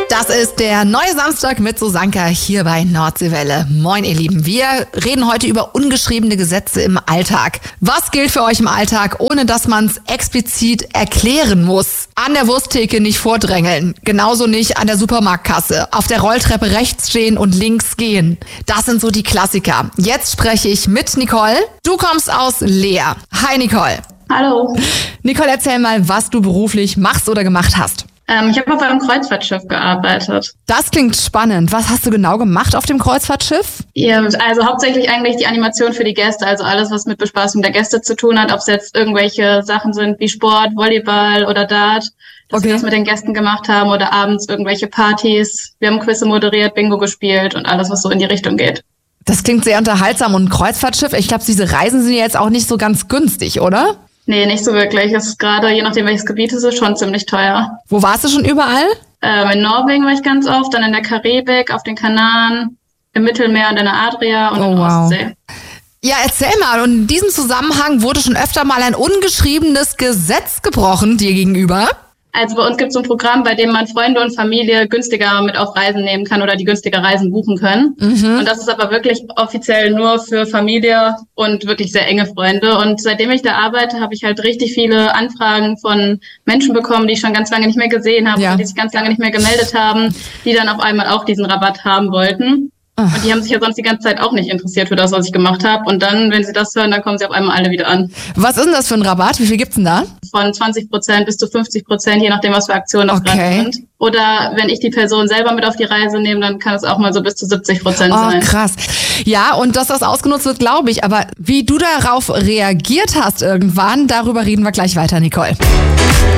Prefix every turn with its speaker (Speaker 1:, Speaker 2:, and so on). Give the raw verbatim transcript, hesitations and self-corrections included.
Speaker 1: Das ist der neue Samstag mit Susanka hier bei Nordseewelle. Moin ihr Lieben, wir reden heute über ungeschriebene Gesetze im Alltag. Was gilt für euch im Alltag, ohne dass man es explizit erklären muss? An der Wursttheke nicht vordrängeln, genauso nicht an der Supermarktkasse, auf der Rolltreppe rechts stehen und links gehen. Das sind so die Klassiker. Jetzt spreche ich mit Nicole. Du kommst aus Leer. Hi Nicole.
Speaker 2: Hallo.
Speaker 1: Nicole, erzähl mal, was du beruflich machst oder gemacht hast.
Speaker 2: Ähm, ich habe auf einem Kreuzfahrtschiff gearbeitet.
Speaker 1: Das klingt spannend. Was hast du genau gemacht auf dem Kreuzfahrtschiff?
Speaker 2: Ja, also hauptsächlich eigentlich die Animation für die Gäste, also alles, was mit Bespaßung der Gäste zu tun hat, ob es jetzt irgendwelche Sachen sind wie Sport, Volleyball oder Dart, dass
Speaker 1: okay.
Speaker 2: wir das mit den Gästen gemacht haben oder abends irgendwelche Partys. Wir haben Quizze moderiert, Bingo gespielt und alles, was so in die Richtung geht.
Speaker 1: Das klingt sehr unterhaltsam und ein Kreuzfahrtschiff, ich glaube, diese Reisen sind jetzt auch nicht so ganz günstig, oder?
Speaker 2: Nee, nicht so wirklich. Es ist gerade, je nachdem welches Gebiet es ist, schon ziemlich teuer.
Speaker 1: Wo warst du schon überall?
Speaker 2: Ähm, in Norwegen war ich ganz oft, dann in der Karibik, auf den Kanaren, im Mittelmeer und in der Adria und
Speaker 1: oh,
Speaker 2: in der
Speaker 1: wow.
Speaker 2: Ostsee.
Speaker 1: Ja, erzähl mal. Und in diesem Zusammenhang wurde schon öfter mal ein ungeschriebenes Gesetz gebrochen dir gegenüber.
Speaker 2: Also bei uns gibt es so ein Programm, bei dem man Freunde und Familie günstiger mit auf Reisen nehmen kann oder die günstiger Reisen buchen können. Mhm. Und das ist aber wirklich offiziell nur für Familie und wirklich sehr enge Freunde. Und seitdem ich da arbeite, habe ich halt richtig viele Anfragen von Menschen bekommen, die ich schon ganz lange nicht mehr gesehen habe, ja. die sich ganz lange nicht mehr gemeldet haben, die dann auf einmal auch diesen Rabatt haben wollten. Und die haben sich ja sonst die ganze Zeit auch nicht interessiert für das, was ich gemacht habe. Und dann, wenn sie das hören, dann kommen sie auf einmal alle wieder an.
Speaker 1: Was ist denn das für ein Rabatt? Wie viel gibt's denn da?
Speaker 2: Von zwanzig Prozent bis zu fünfzig Prozent, je nachdem, was für Aktionen auch
Speaker 1: okay.
Speaker 2: gerade sind. Oder wenn ich die Person selber mit auf die Reise nehme, dann kann es auch mal so bis zu siebzig Prozent
Speaker 1: oh,
Speaker 2: sein.
Speaker 1: Oh, krass. Ja, und dass das ausgenutzt wird, glaube ich. Aber wie du darauf reagiert hast irgendwann, darüber reden wir gleich weiter, Nicole.